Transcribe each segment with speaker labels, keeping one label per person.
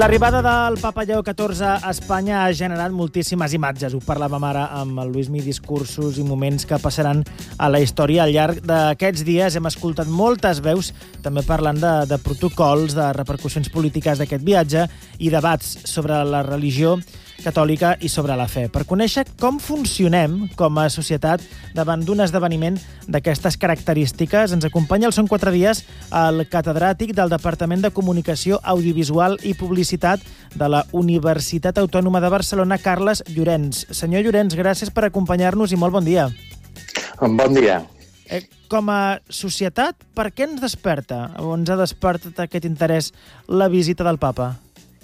Speaker 1: L'arribada del papa Lleó XIV a Espanya ha generat moltíssimes imatges. Ho parlàvem ara amb el Luismi, discursos i moments que passaran a la història. Al llarg d'aquests dies hem escoltat moltes veus, també parlant de protocols, de repercussions polítiques d'aquest viatge i debats sobre la religió catòlica i sobre la fe. Per conèixer com funcionem com a societat davant d'un esdeveniment d'aquestes característiques, ens acompanya al Són 4 dies el catedràtic del Departament de Comunicació Audiovisual i Publicitat de la Universitat Autònoma de Barcelona, Carles Llorens. Senyor Llorens, gràcies per acompanyar-nos i molt bon dia.
Speaker 2: Bon dia.
Speaker 1: Com a societat, per què ens desperta o ens ha despertat aquest interès la visita del papa?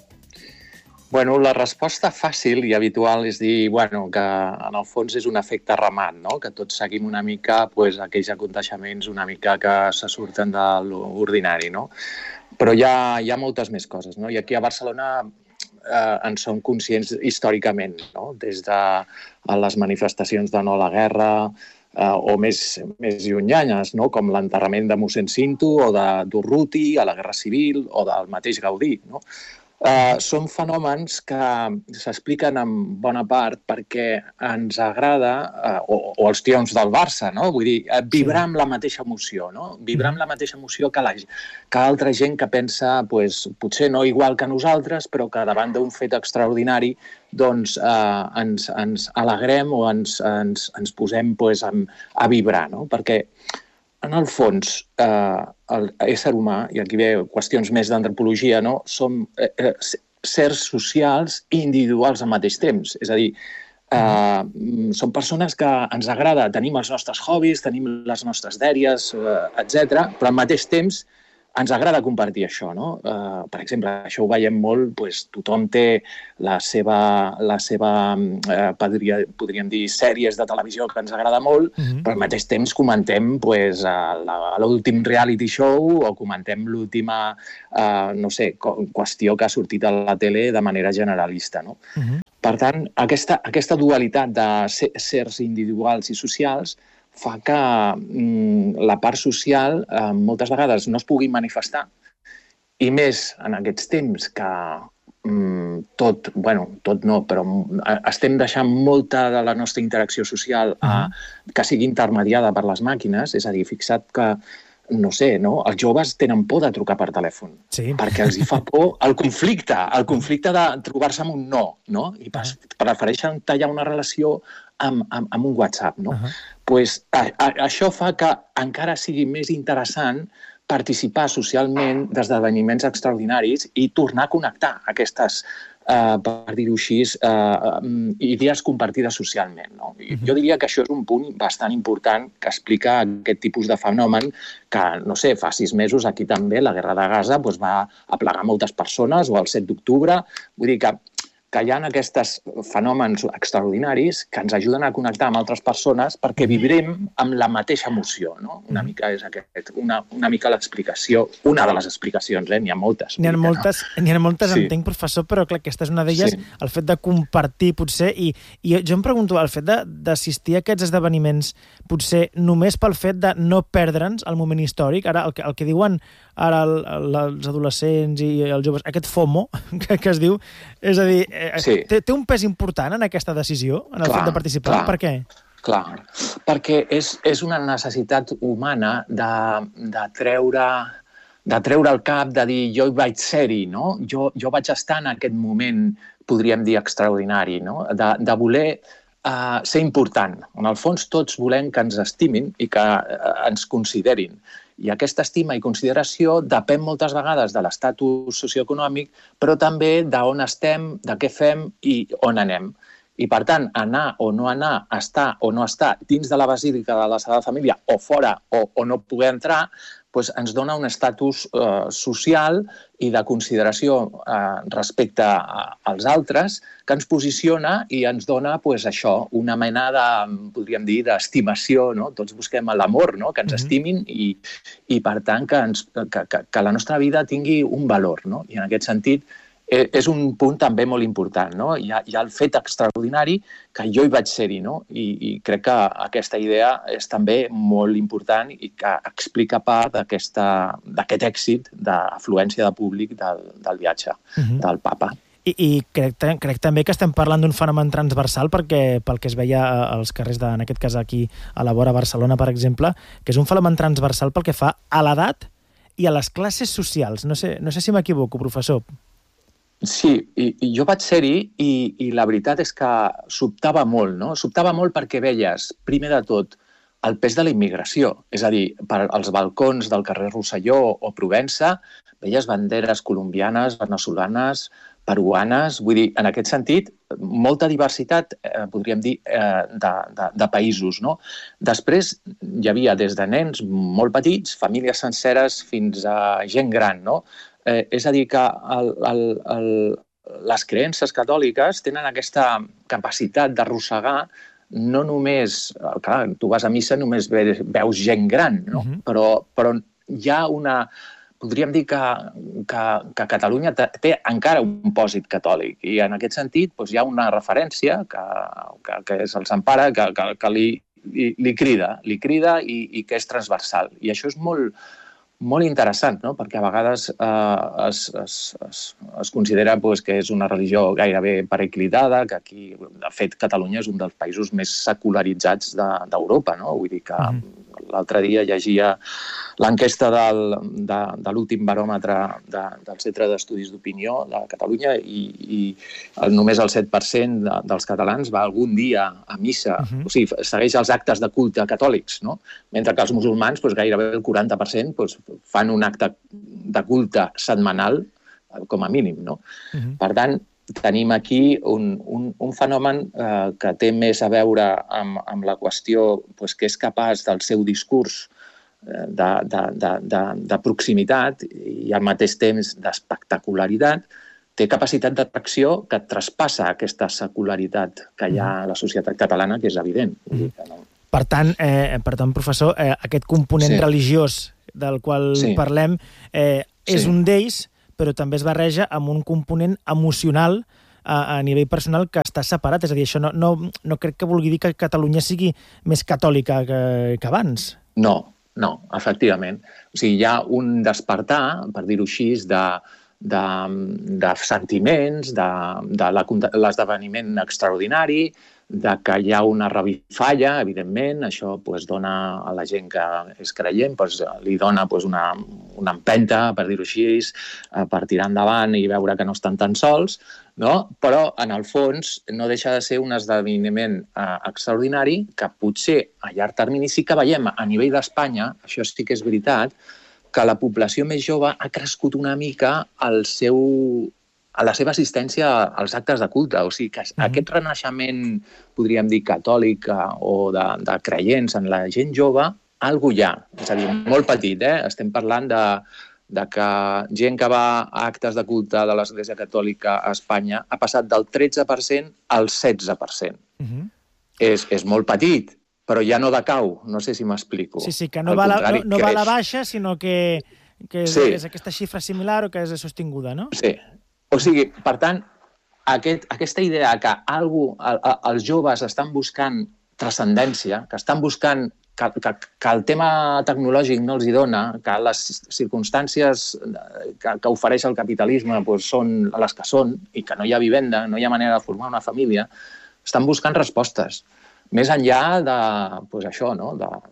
Speaker 2: Bueno, la resposta fàcil i habitual és dir que en el fons és un efecte ramat, no? Que tots seguim una mica aquells aconteixements una mica que se surten de l'ordinari, no? Però hi ha moltes més coses, no? I aquí a Barcelona en som conscients històricament, no? Des de les manifestacions de no a la guerra o més llunyanyes, no? Com l'enterrament de mossèn Cinto o d'Urruti a la Guerra Civil o del mateix Gaudí, no? Són fenòmens que s'expliquen en bona part perquè ens agrada, o els triomfs del Barça, no? Vull dir, vibrar amb la mateixa emoció, no? Vibrar amb la mateixa emoció que altra gent que pensa, potser no igual que nosaltres, però que davant d'un fet extraordinari doncs ens alegrem o ens posem a vibrar, no? Perquè en el fons, l'ésser humà, i aquí ve qüestions més d'antropologia, no? Som sers socials i individuals al mateix temps. És a dir, som persones que ens agrada, tenim els nostres hobbies, tenim les nostres dèries, etc. Però al mateix temps ens agrada compartir això, no? Per exemple, això ho veiem molt, tothom té la seva podríem dir, sèries de televisió que ens agrada molt, però al mateix temps comentem l'últim reality show o comentem l'última, qüestió que ha sortit a la tele de manera generalista, no? Per tant, aquesta dualitat de sers individuals i socials fa que la part social moltes vegades no es pugui manifestar, i més en aquests temps que tot no, però estem deixant molta de la nostra interacció social que sigui intermediada per les màquines. És a dir, fixa't que els joves tenen por de trucar per telèfon, perquè els hi fa por el conflicte de trobar-se amb un no? I prefereixen tallar una relació amb un WhatsApp, no? Això fa que encara sigui més interessant participar socialment d'esdeveniments extraordinaris i tornar a connectar aquestes, per dir-ho així, idees compartides socialment, no? Jo diria que això és un punt bastant important que explica aquest tipus de fenomen que, fa 6 mesos aquí també la guerra de Gaza va aplegar moltes persones, o el 7 d'octubre. Vull dir que hi ha aquests fenòmens extraordinaris que ens ajuden a connectar amb altres persones perquè vibrem amb la mateixa emoció, no? Una mica és una mica l'explicació, una de les explicacions, n'hi ha moltes.
Speaker 1: N'hi ha moltes, entenc, professor, però clar, aquesta és una d'elles, el fet de compartir, potser, i jo em pregunto, el fet d'assistir a aquests esdeveniments, potser només pel fet de no perdre'ns el moment històric, ara el que diuen ara els adolescents i els joves, aquest FOMO, que es diu, és a dir, té un pes important en aquesta decisió, en el fet de participar? Per què?
Speaker 2: Clar, perquè és una necessitat humana de treure el cap, de dir jo hi vaig ser-hi, no? Jo vaig estar en aquest moment, podríem dir, extraordinari, no? De voler ser important. En el fons tots volem que ens estimin i que ens considerin. I aquesta estima i consideració depèn moltes vegades de l'estatus socioeconòmic, però també d'on estem, de què fem i on anem. I, per tant, anar o no anar, estar o no estar dins de la basílica de la Sagrada Família o fora o no poder entrar, ens dona un estatus social i de consideració respecte als altres que ens posiciona i ens dona això, una mena de, podríem dir, d'estimació, no? Tots busquem l'amor, no? Que ens estimin i per tant, que la nostra vida tingui un valor, no? I en aquest sentit és un punt també molt important, no? Hi ha el fet extraordinari que jo hi vaig ser-hi, no? I crec que aquesta idea és també molt important i que explica part d'aquest èxit d'afluència de públic del viatge del papa.
Speaker 1: I crec també que estem parlant d'un fenomen transversal perquè pel que es veia als carrers, en aquest cas aquí a la vora Barcelona, per exemple, que és un fenomen transversal pel que fa a l'edat i a les classes socials. No sé si m'equivoco, professor.
Speaker 2: Sí, i jo vaig ser-hi i la veritat és que sobtava molt, no? Sobtava molt perquè veies, primer de tot, el pes de la immigració. És a dir, per als balcons del carrer Rosselló o Provença veies banderes colombianes, venezolanes, peruanes. Vull dir, en aquest sentit, molta diversitat, podríem dir, de països, no? Després hi havia des de nens molt petits, famílies senceres, fins a gent gran, no? És a dir, que les creences catòliques tenen aquesta capacitat d'arrossegar no només... Clar, tu vas a missa només veus gent gran, no? Però hi ha una... Podríem dir que Catalunya té encara un pòsit catòlic i en aquest sentit hi ha una referència que és el Sant Pare que li crida i que és transversal. I això és molt interessant, no? Perquè a vegades es considera que és una religió gairebé periclitada, que aquí, de fet, Catalunya és un dels països més secularitzats d'Europa, no? Vull dir que l'altre dia llegia l'enquesta de l'últim baròmetre del Centre d'Estudis d'Opinió de Catalunya i només el 7% dels catalans va algun dia a missa, o sigui, segueix els actes de culte catòlics, no? Mentre que els musulmans, gairebé el 40%, fan un acte de culte setmanal, com a mínim, no? Per tant, tenim aquí un fenomen que té més a veure amb la qüestió que és capaç del seu discurs de proximitat i al mateix temps d'espectacularitat, té capacitat d'atracció que traspassa aquesta secularitat que hi ha a la societat catalana, que és evident.
Speaker 1: Per tant, professor, aquest component religiós del qual parlem és un d'ells, però també es barreja amb un component emocional a nivell personal que està separat. És a dir, això no crec que vulgui dir que Catalunya sigui més catòlica que abans.
Speaker 2: No, efectivament. O sigui, hi ha un despertar, per dir-ho així, de sentiments, de l'esdeveniment extraordinari, que hi ha una revifalla, evidentment, això dona a la gent que és creient, li dona una empenta, per dir-ho així, per tirar endavant i veure que no estan tan sols, no? Però, en el fons, no deixa de ser un esdeveniment extraordinari que potser a llarg termini sí que veiem a nivell d'Espanya, això sí que és veritat, que la població més jove ha crescut una mica a la seva assistència als actes de culte. O sigui que aquest renaixement, podríem dir, catòlic o de creients en la gent jove, algú hi ha. És a dir, molt petit, Estem parlant de que gent que va a actes de culte de l'Església Catòlica a Espanya ha passat del 13% al 16%. És molt petit, però ja no decau. No sé si m'explico.
Speaker 1: Sí, que no va a la baixa, sinó que és aquesta xifra similar o que és sostinguda, no?
Speaker 2: Sí. O sigui, per tant, aquesta idea que els joves estan buscant transcendència, que estan buscant que el tema tecnològic no els hi dona, que les circumstàncies que ofereix el capitalisme són les que són i que no hi ha vivenda, no hi ha manera de formar una família, estan buscant respostes. Més enllà d'això, no?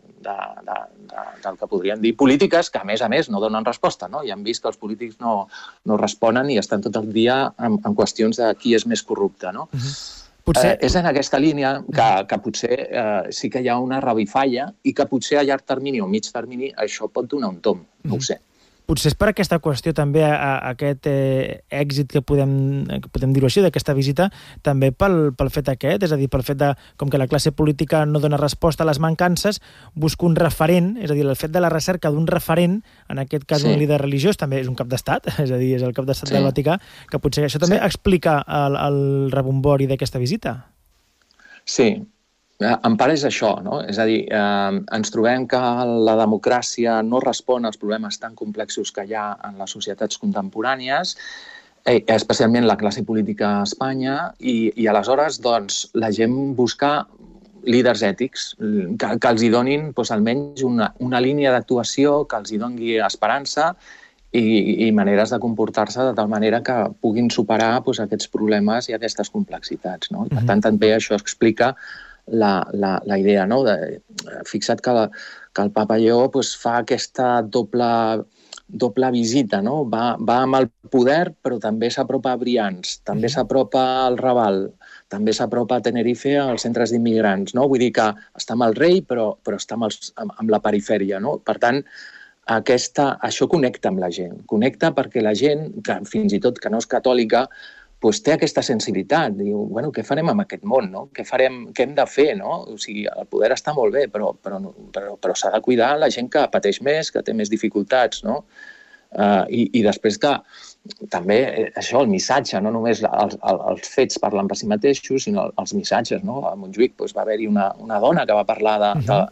Speaker 2: Del que podríem dir polítiques que, a més, no donen resposta. No? Ja hem vist que els polítics no responen i estan tot el dia en qüestions de qui és més corrupte. No? És en aquesta línia que potser sí que hi ha una revifalla i que potser a llarg termini o mig termini això pot donar un tomb, no ho sé.
Speaker 1: Potser és per aquesta qüestió també, aquest èxit que podem dir-ho així, d'aquesta visita, també pel fet aquest, és a dir, pel fet de, com que la classe política no dona resposta a les mancances, busca un referent, és a dir, el fet de la recerca d'un referent, en aquest cas un líder religiós, també és un cap d'estat, és a dir, és el cap d'estat del Vaticà, que potser això també explica el rebombori d'aquesta visita.
Speaker 2: Sí. En part és això, no? És a dir, ens trobem que la democràcia no respon als problemes tan complexos que hi ha en les societats contemporànies especialment la classe política a Espanya, i aleshores doncs, la gent busca líders ètics que els hi donin almenys una línia d'actuació, que els hi doni esperança i maneres de comportar-se de tal manera que puguin superar aquests problemes i aquestes complexitats. No? Per tant, també això explica la idea. No? Fixa't que el papa Lleó fa aquesta doble visita. No? Va amb el poder, però també s'apropa a Brians, també s'apropa al Raval, també s'apropa a Tenerife als centres d'immigrants. No? Vull dir que està amb el rei, però està amb la perifèria. No? Per tant, això connecta amb la gent. Connecta perquè la gent, que fins i tot que no és catòlica, té aquesta sensibilitat. Diu, bueno, què farem amb aquest món? No? Què hem de fer? No? O sigui, el poder està molt bé, però s'ha de cuidar la gent que pateix més, que té més dificultats. No? I després que també això, el missatge, no només els fets parlen per si mateixos, sinó els missatges. No? A Montjuïc va haver-hi una dona que va parlar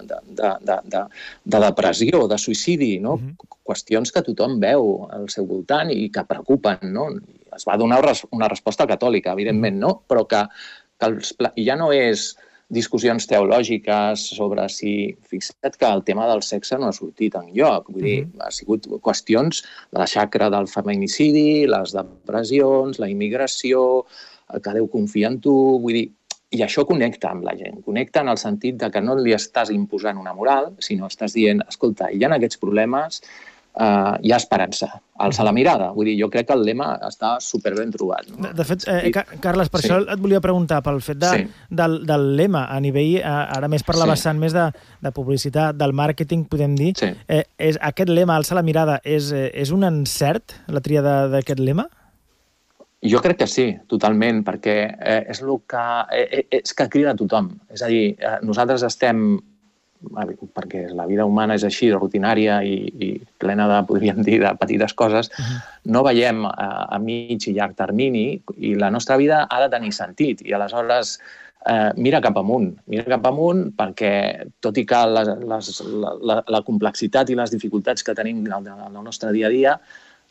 Speaker 2: de depressió, de suïcidi, no? Qüestions que tothom veu al seu voltant i que preocupen. No? Es va donar una resposta catòlica, evidentment, no? Però que ja no és discussions teològiques sobre si... Fixa't que el tema del sexe no ha sortit enlloc. Vull dir, ha sigut qüestions de la xacra del feminicidi, les depressions, la immigració, que Déu confia en tu... Vull dir, i això connecta amb la gent. Connecta en el sentit de que no li estàs imposant una moral, sinó estàs dient, escolta, hi ha aquests problemes, hi ha esperança. Alça la mirada. Vull dir, jo crec que el lema està superben trobat. No?
Speaker 1: De fet, Carles, per això et volia preguntar pel fet del lema a nivell, ara més per la vessant més de publicitat, del màrqueting, podem dir. Aquest lema, alça la mirada, és un encert, la tria d'aquest lema?
Speaker 2: Jo crec que sí, totalment, perquè és que crida a tothom. És a dir, nosaltres estem, perquè la vida humana és així, rutinària i plena de, podríem dir, de petites coses, no veiem a mig i llarg termini i la nostra vida ha de tenir sentit. I aleshores mira cap amunt perquè, tot i que la complexitat i les dificultats que tenim en el nostre dia a dia,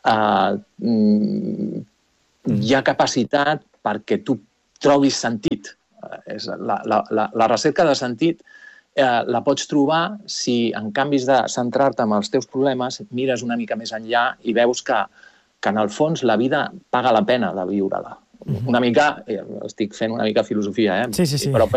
Speaker 2: hi ha capacitat perquè tu trobis sentit. La recerca de sentit la pots trobar si, en canvis de centrar-te en els teus problemes, mires una mica més enllà i veus que en el fons la vida paga la pena de viure-la. Una mica, estic fent una mica filosofia,
Speaker 1: Sí.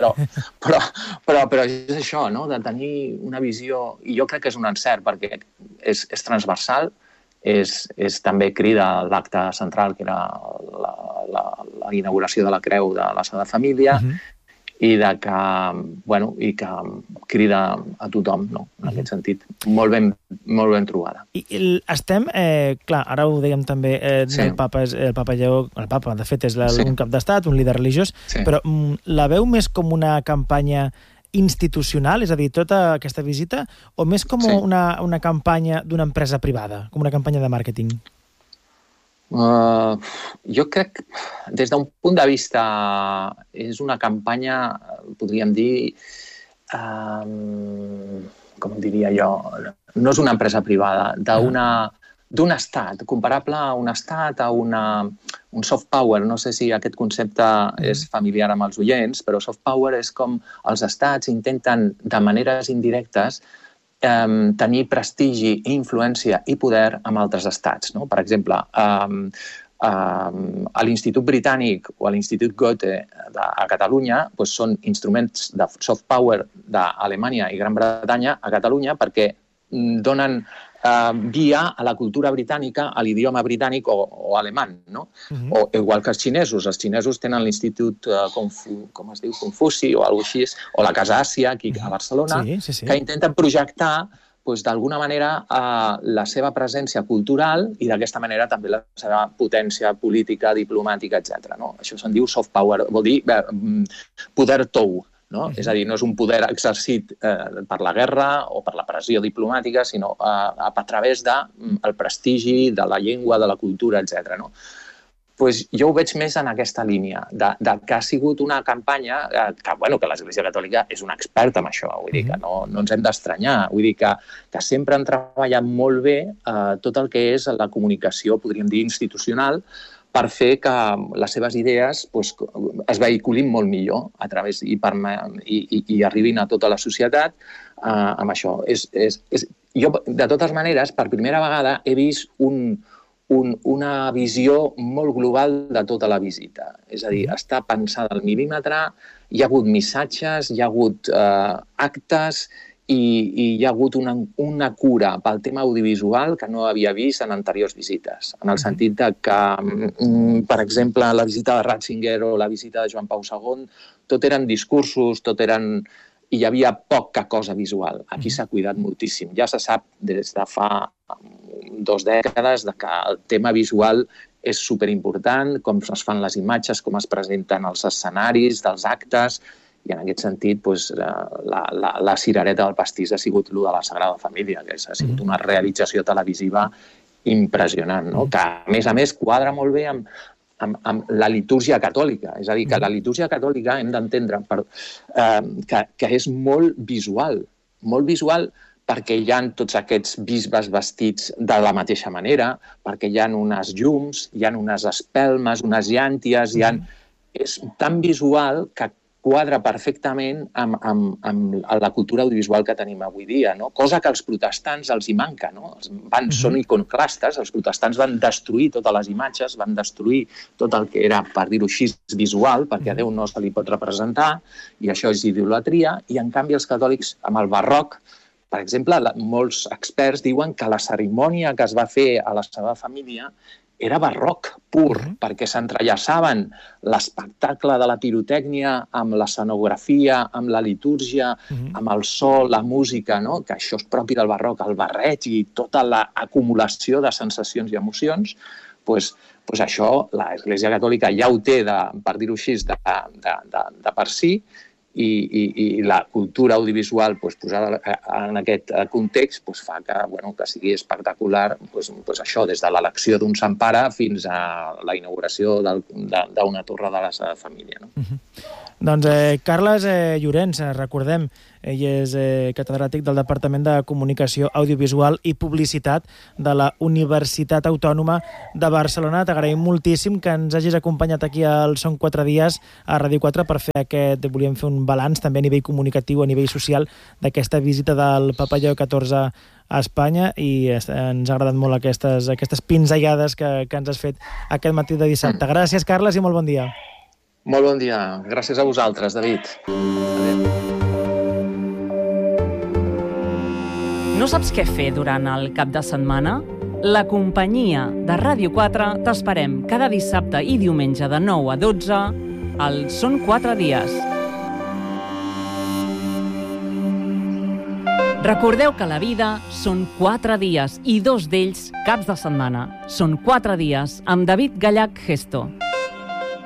Speaker 2: Però és això, no? De tenir una visió, i jo crec que és un encert perquè és transversal, és també crida a l'acte central, que era la inauguració de la Creu de la Sagrada Família, i que crida a tothom, no? En aquest sentit. Molt ben trobada.
Speaker 1: I estem, clar, ara ho dèiem també, el papa Lleó, de fet, és un cap d'estat, un líder religiós, però la veu més com una campanya institucional, és a dir, tota aquesta visita, o més com una campanya d'una empresa privada, com una campanya de màrqueting?
Speaker 2: Jo crec, des d'un punt de vista, és una campanya, podríem dir, com diria jo, no és una empresa privada, d'un estat, comparable a un estat, a un soft power. No sé si aquest concepte és familiar amb els oients, però soft power és com els estats intenten, de maneres indirectes, tenir prestigi, influència i poder amb altres estats. No? Per exemple, a l'Institut Britànic o a l'Institut Goethe a Catalunya són instruments de soft power d'Alemanya i Gran Bretanya a Catalunya perquè donen via a la cultura britànica, a l'idioma britànic o alemany, no? O igual que els xinesos tenen l'Institut com es diu, Confuci o alguna cosa així, o la Casa Àsia aquí a Barcelona, que intenten projectar d'alguna manera la seva presència cultural i d'aquesta manera també la seva potència política, diplomàtica, etc. Això se'n diu soft power, vol dir poder tou. No? És a dir, no és un poder exercit per la guerra o per la pressió diplomàtica, sinó a través del prestigi, de la llengua, de la cultura, etc. Jo ho veig més en aquesta línia, que ha sigut una campanya que l'Església Catòlica és una experta en això, vull dir que no ens hem d'estranyar, vull dir que sempre han treballat molt bé tot el que és la comunicació, podríem dir, institucional, per fer que les seves idees es vehiculin molt millor a través i arribin a tota la societat amb això. Jo, de totes maneres, per primera vegada he vist una visió molt global de tota la visita. És a dir, està pensada al mil·límetre, hi ha hagut missatges, hi ha hagut actes i hi ha hagut una cura pel tema audiovisual que no havia vist en anteriors visites. En el sentit que, per exemple, la visita de Ratzinger o la visita de Joan Pau II, tot eren discursos, i hi havia poca cosa visual. Aquí s'ha cuidat moltíssim. Ja se sap des de fa 2 dècades que el tema visual és superimportant, com es fan les imatges, com es presenten els escenaris dels actes, i en aquest sentit la cirereta del pastís ha sigut el de la Sagrada Família, que ha sigut una realització televisiva impressionant, que a més quadra molt bé amb la litúrgia catòlica. És a dir, que la litúrgia catòlica hem d'entendre que és molt visual perquè hi ha tots aquests bisbes vestits de la mateixa manera, perquè hi ha unes llums, hi ha unes espelmes, unes llànties, és tan visual que quadra perfectament amb la cultura audiovisual que tenim avui dia, cosa que als protestants els hi manca. Són iconoclastes, els protestants van destruir totes les imatges, van destruir tot el que era, per dir-ho així, visual, perquè a Déu no se li pot representar, i això és idolatria, i en canvi els catòlics, amb el barroc, per exemple, molts experts diuen que la cerimònia que es va fer a la Sagrada Família era barroc pur, perquè s'entrellaçaven l'espectacle de la pirotècnia amb l'escenografia, amb la litúrgia, amb el so, la música, que això és propi del barroc, el barreig i tota l'acumulació de sensacions i emocions, doncs això l'Església Catòlica ja ho té, per dir-ho així, de per si, i la cultura audiovisual posada en aquest context fa que sigui espectacular això, des de l'elecció d'un sant pare fins a la inauguració d'una torre de la Sagrada Família.
Speaker 1: Doncs Carles Llorens, recordem, ell és catedràtic del Departament de Comunicació Audiovisual i Publicitat de la Universitat Autònoma de Barcelona. T'agraïm moltíssim que ens hagis acompanyat aquí al Són 4 dies a Ràdio 4 per fer volíem fer un balanç també a nivell comunicatiu, a nivell social, d'aquesta visita del Papa Lleó XIV a Espanya, i ens ha agradat molt aquestes pinzellades que ens has fet aquest matí de dissabte. Gràcies, Carles, i molt bon dia.
Speaker 2: Molt bon dia. Gràcies a vosaltres, David. Adéu.
Speaker 3: No saps què fer durant el cap de setmana? La companyia de Ràdio 4 t'esperem cada dissabte i diumenge de 9 a 12 al Són 4 dies. Recordeu que la vida són 4 dies i 2 d'ells caps de setmana. Són 4 dies amb David Gallach Gesto.